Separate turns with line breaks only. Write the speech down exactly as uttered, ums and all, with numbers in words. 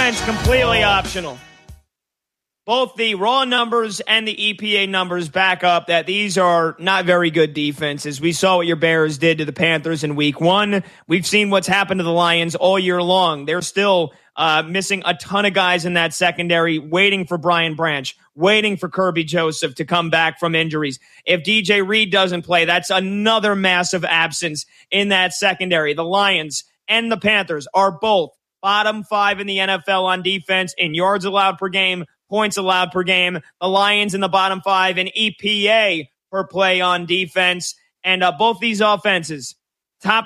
defense completely optional. Both the raw numbers and the E P A numbers back up that these are not very good defenses. We saw what your Bears did to the Panthers in week one. We've seen what's happened to the Lions all year long. They're still uh, missing a ton of guys in that secondary, waiting for Brian Branch, waiting for Kirby Joseph to come back from injuries. If D J Reed doesn't play, that's another massive absence in that secondary. The Lions and the Panthers are both bottom five in the N F L on defense in yards allowed per game, points allowed per game. The Lions in the bottom five in E P A per play on defense. And uh, both these offenses